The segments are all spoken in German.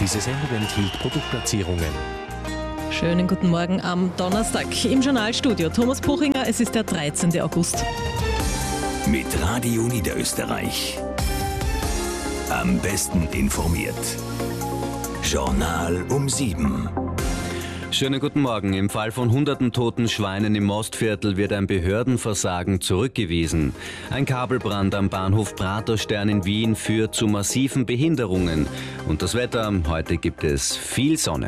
Diese Sendung enthielt Produktplatzierungen. Schönen guten Morgen am Donnerstag im Journalstudio. Thomas Puchinger, es ist der 13. August. Mit Radio Niederösterreich. Am besten informiert. Journal um 7. Schönen guten Morgen. Im Fall von hunderten toten Schweinen im Mostviertel wird ein Behördenversagen zurückgewiesen. Ein Kabelbrand am Bahnhof Praterstern in Wien führt zu massiven Behinderungen. Und das Wetter, heute gibt es viel Sonne.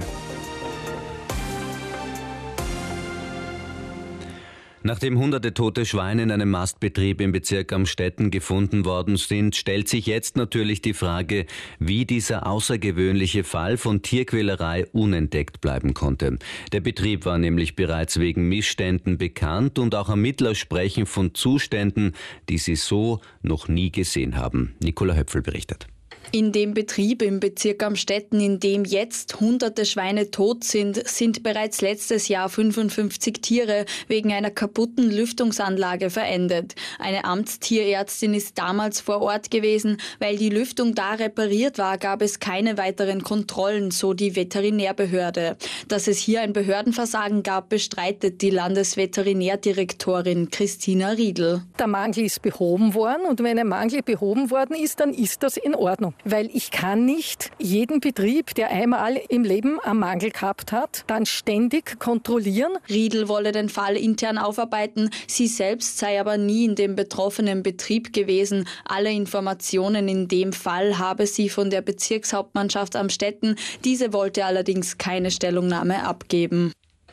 Nachdem hunderte tote Schweine in einem Mastbetrieb im Bezirk Amstetten gefunden worden sind, stellt sich jetzt natürlich die Frage, wie dieser außergewöhnliche Fall von Tierquälerei unentdeckt bleiben konnte. Der Betrieb war nämlich bereits wegen Missständen bekannt und auch Ermittler sprechen von Zuständen, die sie so noch nie gesehen haben. Nicola Höpfel berichtet. In dem Betrieb im Bezirk Amstetten, in dem jetzt hunderte Schweine tot sind bereits letztes Jahr 55 Tiere wegen einer kaputten Lüftungsanlage verendet. Eine Amtstierärztin ist damals vor Ort gewesen. Weil die Lüftung da repariert war, gab es keine weiteren Kontrollen, so die Veterinärbehörde. Dass es hier ein Behördenversagen gab, bestreitet die Landesveterinärdirektorin Christina Riedl. Der Mangel ist behoben worden und wenn ein Mangel behoben worden ist, dann ist das in Ordnung. Weil ich kann nicht jeden Betrieb, der einmal im Leben einen Mangel gehabt hat, dann ständig kontrollieren. Riedl wolle den Fall intern aufarbeiten. Sie selbst sei aber nie in dem betroffenen Betrieb gewesen. Alle Informationen in dem Fall habe sie von der Bezirkshauptmannschaft Amstetten. Diese wollte allerdings keine Stellungnahme abgeben.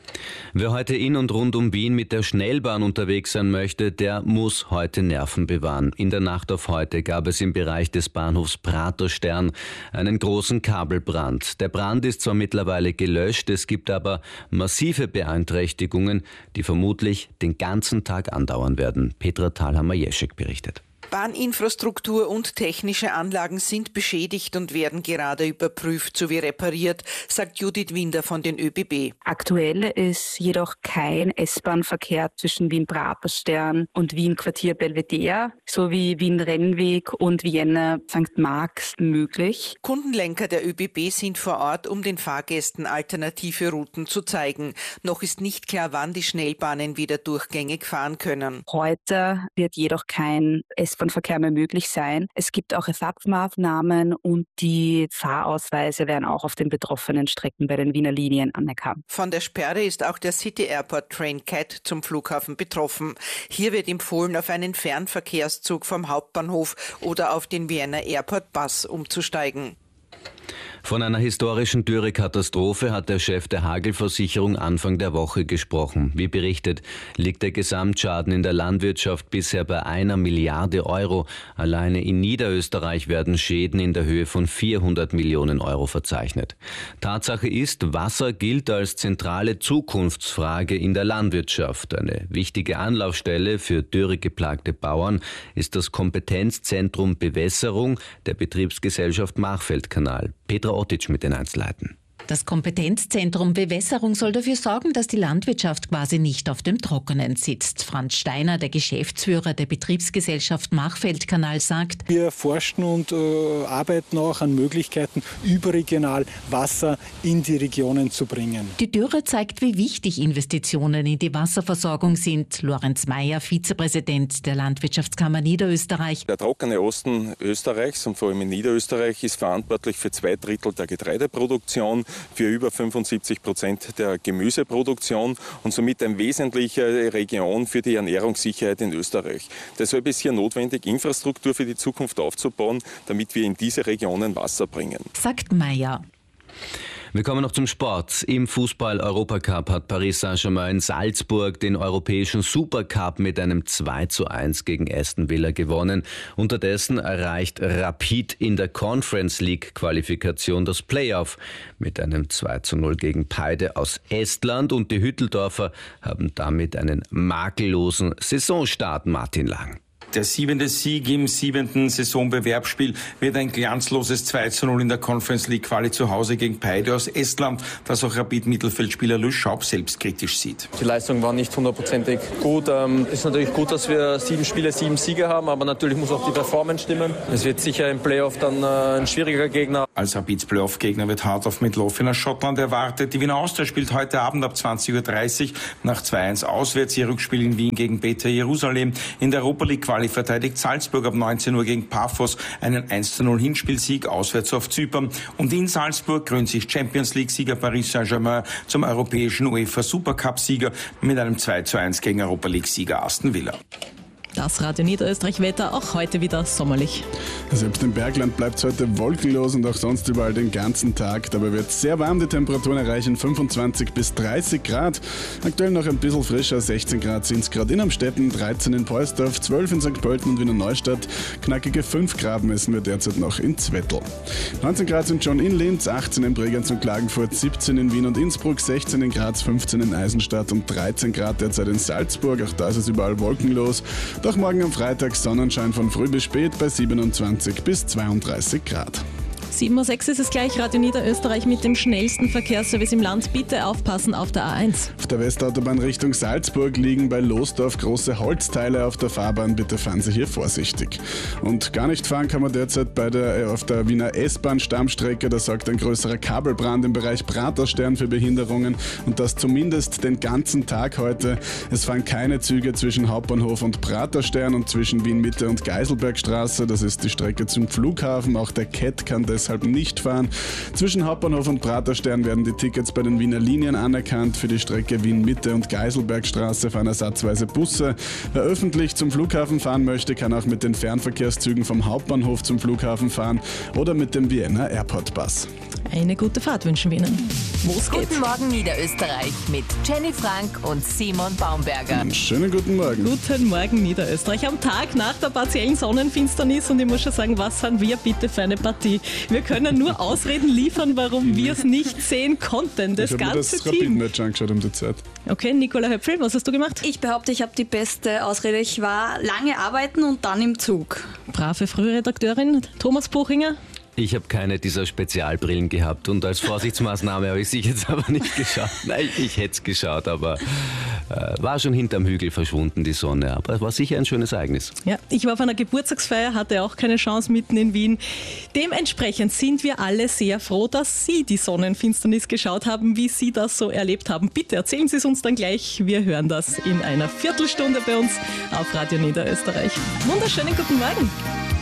Wer heute in und rund um Wien mit der Schnellbahn unterwegs sein möchte, der muss heute Nerven bewahren. In der Nacht auf heute gab es im Bereich des Bahnhofs Praterstern einen großen Kabelbrand. Der Brand ist zwar mittlerweile gelöscht, es gibt aber massive Beeinträchtigungen, die vermutlich den ganzen Tag andauern werden. Petra Thalhammer-Jeschek berichtet. Bahninfrastruktur und technische Anlagen sind beschädigt und werden gerade überprüft sowie repariert, sagt Judith Winder von den ÖBB. Aktuell ist jedoch kein S-Bahn-Verkehr zwischen Wien-Praterstern und Wien-Quartier Belvedere sowie Wien-Rennweg und Vienna-St. Marx möglich. Kundenlenker der ÖBB sind vor Ort, um den Fahrgästen alternative Routen zu zeigen. Noch ist nicht klar, wann die Schnellbahnen wieder durchgängig fahren können. Heute wird jedoch kein S-Bahn-Verkehr mehr möglich sein. Es gibt auch Ersatzmaßnahmen und die Fahrausweise werden auch auf den betroffenen Strecken bei den Wiener Linien anerkannt. Von der Sperre ist auch der City Airport Train CAT zum Flughafen betroffen. Hier wird empfohlen, auf einen Fernverkehrszug vom Hauptbahnhof oder auf den Vienna Airport Bus umzusteigen. Von einer historischen Dürrekatastrophe hat der Chef der Hagelversicherung Anfang der Woche gesprochen. Wie berichtet, liegt der Gesamtschaden in der Landwirtschaft bisher bei 1 Milliarde Euro. Alleine in Niederösterreich werden Schäden in der Höhe von 400 Millionen Euro verzeichnet. Tatsache ist, Wasser gilt als zentrale Zukunftsfrage in der Landwirtschaft. Eine wichtige Anlaufstelle für dürregeplagte Bauern ist das Kompetenzzentrum Bewässerung der Betriebsgesellschaft Machfeldkanal. Petra Ottitsch mit den Einzelheiten. Das Kompetenzzentrum Bewässerung soll dafür sorgen, dass die Landwirtschaft quasi nicht auf dem Trockenen sitzt. Franz Steiner, der Geschäftsführer der Betriebsgesellschaft Machfeldkanal, sagt: Wir forschen und arbeiten auch an Möglichkeiten, überregional Wasser in die Regionen zu bringen. Die Dürre zeigt, wie wichtig Investitionen in die Wasserversorgung sind. Lorenz Mayer, Vizepräsident der Landwirtschaftskammer Niederösterreich. Der trockene Osten Österreichs und vor allem in Niederösterreich ist verantwortlich für 2/3 der Getreideproduktion, für über 75% der Gemüseproduktion und somit eine wesentliche Region für die Ernährungssicherheit in Österreich. Deshalb ist hier notwendig, Infrastruktur für die Zukunft aufzubauen, damit wir in diese Regionen Wasser bringen. Sagt Mayer. Wir kommen noch zum Sport. Im Fußball-Europacup hat Paris Saint-Germain in Salzburg den europäischen Supercup mit einem 2:1 gegen Aston Villa gewonnen. Unterdessen erreicht Rapid in der Conference League Qualifikation das Playoff mit einem 2:0 gegen Paide aus Estland und die Hütteldorfer haben damit einen makellosen Saisonstart. Martin Lang. Der 7. Sieg im 7. Saisonbewerbsspiel wird ein glanzloses 2:0 in der Conference League Quali zu Hause gegen Paide aus Estland, das auch Rapid-Mittelfeldspieler Luis Schaub selbstkritisch sieht. Die Leistung war nicht hundertprozentig gut. Es ist natürlich gut, dass wir 7 Spiele, 7 Siege haben, aber natürlich muss auch die Performance stimmen. Es wird sicher im Playoff dann ein schwieriger Gegner. Als Rapids Playoff-Gegner wird Heart of Midlothian aus Schottland erwartet. Die Wiener Austria spielt heute Abend ab 20:30 Uhr nach 2:1 auswärts ihr Rückspiel in Wien gegen Beta Jerusalem. In der Europa League Quali verteidigt Salzburg ab 19 Uhr gegen Paphos einen 1:0 Hinspielsieg auswärts auf Zypern. Und in Salzburg krönt sich Champions League-Sieger Paris Saint-Germain zum europäischen UEFA Supercup-Sieger mit einem 2:1 gegen Europa League-Sieger Aston Villa. Das Radio Niederösterreich-Wetter auch heute wieder sommerlich. Selbst im Bergland bleibt es heute wolkenlos und auch sonst überall den ganzen Tag. Dabei wird es sehr warm, die Temperaturen erreichen 25 bis 30 Grad. Aktuell noch ein bisschen frischer, 16 Grad sind es gerade in Amstetten, 13 in Poisdorf, 12 in St. Pölten und Wiener Neustadt. Knackige 5 Grad messen wir derzeit noch in Zwettl. 19 Grad sind schon in Linz, 18 in Bregenz und Klagenfurt, 17 in Wien und Innsbruck, 16 in Graz, 15 in Eisenstadt und 13 Grad derzeit in Salzburg. Auch da ist es überall wolkenlos. Doch morgen am Freitag Sonnenschein von früh bis spät bei 27 bis 32 Grad. 7:06 Uhr ist es gleich, Radio Niederösterreich mit dem schnellsten Verkehrsservice im Land. Bitte aufpassen auf der A1. Auf der Westautobahn Richtung Salzburg liegen bei Losdorf große Holzteile auf der Fahrbahn. Bitte fahren Sie hier vorsichtig. Und gar nicht fahren kann man derzeit auf der Wiener S-Bahn-Stammstrecke. Da sorgt ein größerer Kabelbrand im Bereich Praterstern für Behinderungen. Und das zumindest den ganzen Tag heute. Es fahren keine Züge zwischen Hauptbahnhof und Praterstern und zwischen Wien-Mitte und Geiselbergstraße. Das ist die Strecke zum Flughafen. Auch der CAT kann deshalb nicht fahren. Zwischen Hauptbahnhof und Praterstern werden die Tickets bei den Wiener Linien anerkannt. Für die Strecke Wien-Mitte und Geiselbergstraße fahren ersatzweise Busse. Wer öffentlich zum Flughafen fahren möchte, kann auch mit den Fernverkehrszügen vom Hauptbahnhof zum Flughafen fahren oder mit dem Vienna Airport Bus. Eine gute Fahrt wünschen wir Ihnen. Los geht's. Guten Morgen Niederösterreich mit Jenny Frank und Simon Baumberger. Schönen guten Morgen. Guten Morgen Niederösterreich. Am Tag nach der partiellen Sonnenfinsternis und ich muss schon sagen, was sind wir bitte für eine Partie? Wir können nur Ausreden liefern, warum wir es nicht sehen konnten. Das ganze das Team. Ich habe mir das Rapid-Match angeschaut um die Zeit. Okay, Nicola Höpfel, was hast du gemacht? Ich behaupte, ich habe die beste Ausrede. Ich war lange arbeiten und dann im Zug. Brave Frühredakteurin Thomas Buchinger. Ich habe keine dieser Spezialbrillen gehabt und als Vorsichtsmaßnahme habe ich sie jetzt aber nicht geschaut. Nein, ich hätte es geschaut, aber war schon hinterm Hügel verschwunden, die Sonne. Aber es war sicher ein schönes Ereignis. Ja, ich war auf einer Geburtstagsfeier, hatte auch keine Chance mitten in Wien. Dementsprechend sind wir alle sehr froh, dass Sie die Sonnenfinsternis geschaut haben, wie Sie das so erlebt haben. Bitte erzählen Sie es uns dann gleich. Wir hören das in einer Viertelstunde bei uns auf Radio Niederösterreich. Wunderschönen guten Morgen.